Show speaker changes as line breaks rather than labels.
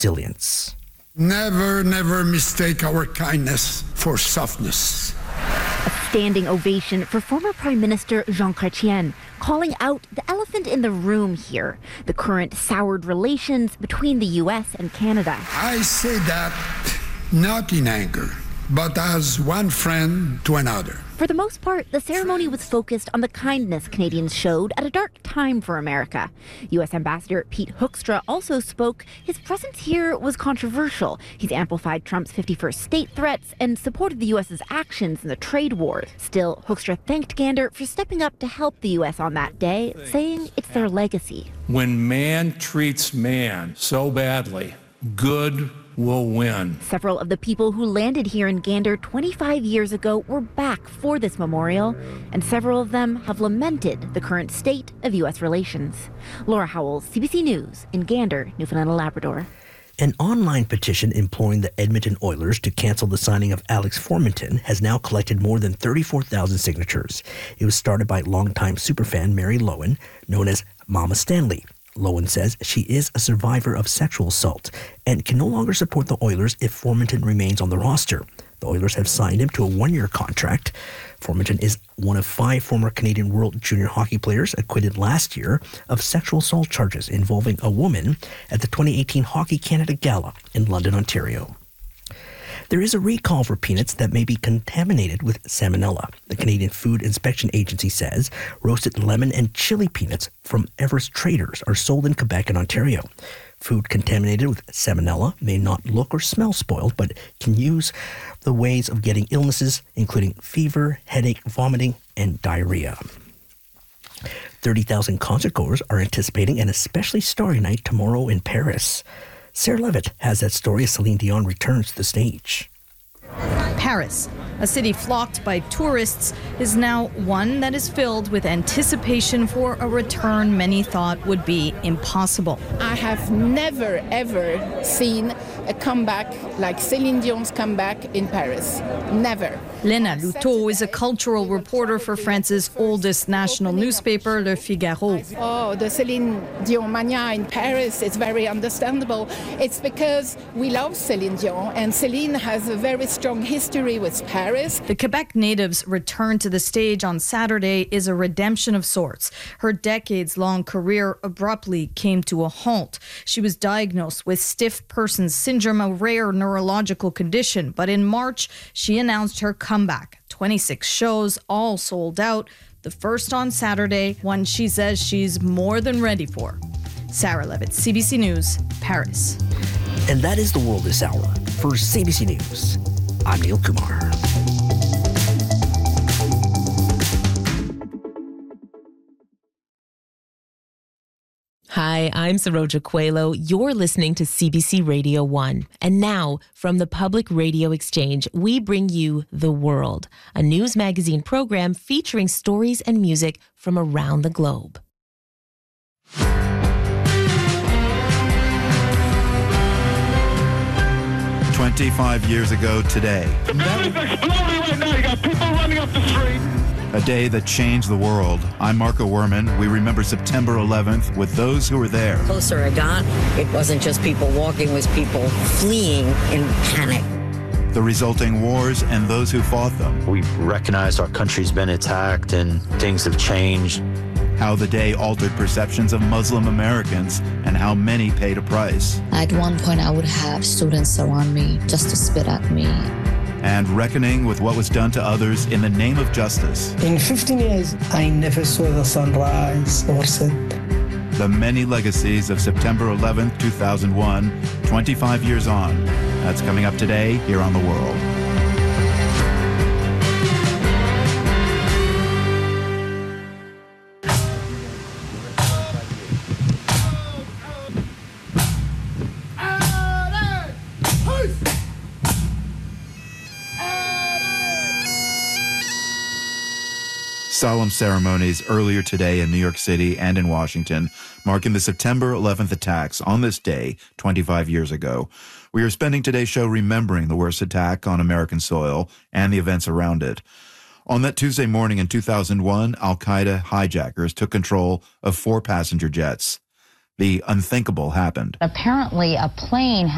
resilience.
Never, never mistake our kindness for softness.
A standing ovation for former Prime Minister Jean Chrétien, calling out the elephant in the room here, the current soured relations between the U.S. and Canada.
I say that not in anger, but as one friend to another.
For the most part, the ceremony was focused on the kindness Canadians showed at a dark time for America. U.S. Ambassador Pete Hoekstra also spoke. His presence here was controversial. He's amplified Trump's 51st state threats and supported the U.S.'s actions in the trade war. Still, Hoekstra thanked Gander for stepping up to help the U.S. on that day, saying it's their legacy.
When man treats man so badly, good will win.
Several of the people who landed here in Gander 25 years ago were back for this memorial, and several of them have lamented the current state of U.S. relations. Laura Howell, CBC News in Gander, Newfoundland and Labrador.
An online petition imploring the Edmonton Oilers to cancel the signing of Alex Formenton has now collected more than 34,000 signatures. It was started by longtime superfan Mary Lowen, known as Mama Stanley. Lowen says she is a survivor of sexual assault and can no longer support the Oilers if Formenton remains on the roster. The Oilers have signed him to a one-year contract. Formenton is one of 5 former Canadian World Junior Hockey players acquitted last year of sexual assault charges involving a woman at the 2018 Hockey Canada Gala in London, Ontario. There is a recall for peanuts that may be contaminated with salmonella. The Canadian Food Inspection Agency says roasted lemon and chili peanuts from Everest Traders are sold in Quebec and Ontario. Food contaminated with salmonella may not look or smell spoiled, but can use the ways of getting illnesses, including fever, headache, vomiting, and diarrhea. 30,000 concertgoers are anticipating an especially starry night tomorrow in Paris. Sarah Levitt has that story as Celine Dion returns to the stage.
Paris, a city flocked by tourists, is now one that is filled with anticipation for a return many thought would be impossible.
I have never, ever seen a comeback like Celine Dion's comeback in Paris. Never.
Lena Loutot is a cultural reporter for France's oldest national newspaper, Le Figaro.
Oh, the Celine Dion mania in Paris is very understandable. It's because we love Celine Dion, and Celine has a very strong history with Paris.
The Quebec native's return to the stage on Saturday is a redemption of sorts. Her decades-long career abruptly came to a halt. She was diagnosed with stiff person syndrome, a rare neurological condition, but in March, she announced her comeback. 26 shows, all sold out. The first on Saturday, one she says she's more than ready for. Sarah Levitt, CBC News, Paris.
And that is the world this hour. For CBC News, I'm Neil Kumar.
Hi, I'm Saroja Coelho. You're listening to CBC Radio 1. And now, from the Public Radio Exchange, we bring you The World, a news magazine program featuring stories and music from around the globe.
25 years ago today.
The building's exploding right now. You got people running up the street.
A day that changed the world. I'm Marco Werman. We remember September 11th with those who were there.
The closer I got, it wasn't just people walking, it was people fleeing in panic.
The resulting wars and those who fought them.
We recognize our country's been attacked and things have changed.
How the day altered perceptions of Muslim Americans and how many paid a price.
At one point, I would have students around me just to spit at me.
And reckoning with what was done to others in the name of justice.
In 15 years, I never saw the sun rise or set.
The many legacies of September 11th, 2001, 25 years on. That's coming up today here on The World. Solemn ceremonies earlier today in New York City and in Washington, marking the September 11th attacks on this day 25 years ago. We are spending today's show remembering the worst attack on American soil and the events around it. On that Tuesday morning in 2001, al-Qaeda hijackers took control of 4 passenger jets. The unthinkable happened.
Apparently, a plane